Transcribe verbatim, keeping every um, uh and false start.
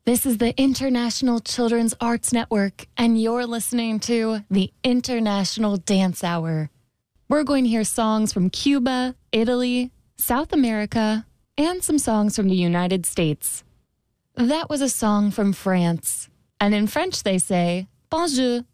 This is the International Children's Arts Network, and you're listening to the International Dance Hour. We're going to hear songs from Cuba, Italy, South America, and some songs from the United States. That was a song from France, and in French they say, Bonjour.